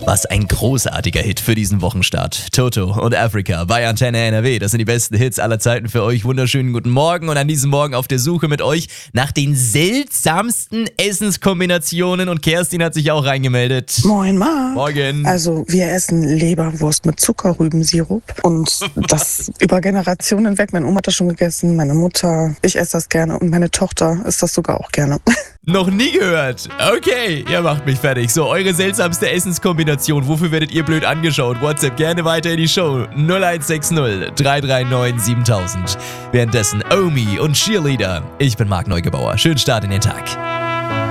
Was ein großartiger Hit für diesen Wochenstart. Toto und Africa bei Antenne NRW. Das sind die besten Hits aller Zeiten für euch. Wunderschönen guten Morgen und an diesem Morgen auf der Suche mit euch nach den seltsamsten Essenskombinationen. Und Kerstin hat sich auch reingemeldet. Moin, Marc. Morgen. Also wir essen Leberwurst mit Zuckerrübensirup und das über Generationen hinweg. Meine Oma hat das schon gegessen, meine Mutter, ich esse das gerne und meine Tochter isst das sogar auch gerne. Noch nie gehört. Okay, ihr macht mich fertig. So, eure seltsamste Essenskombination. Wofür werdet ihr blöd angeschaut? WhatsApp gerne weiter in die Show. 0160 339 7000. Währenddessen Omi und Cheerleader. Ich bin Marc Neugebauer. Schönen Start in den Tag.